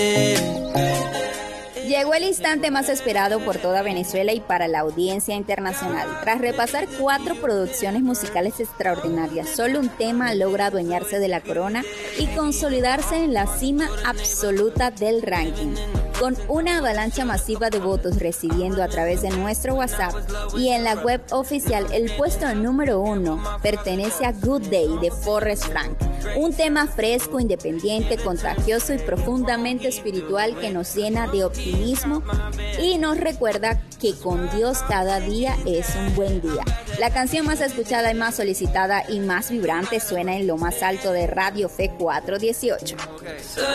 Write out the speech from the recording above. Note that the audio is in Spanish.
Llegó el instante más esperado por toda Venezuela y para la audiencia internacional. Tras repasar 4 producciones musicales extraordinarias, solo un tema logra adueñarse de la corona y consolidarse en la cima absoluta del ranking. Con una avalancha masiva de votos recibiendo a través de nuestro WhatsApp y en la web oficial, el puesto número 1 pertenece a Good Day de Forrest Frank. Un tema fresco, independiente, contagioso y profundamente espiritual que nos llena de optimismo y nos recuerda que con Dios cada día es un buen día. La canción más escuchada y más solicitada y más vibrante suena en lo más alto de Radio Fe 418.